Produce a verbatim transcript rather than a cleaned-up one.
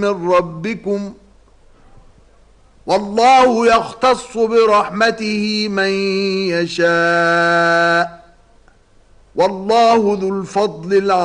من ربكم والله يختص برحمته من يشاء والله ذو الفضل العظيم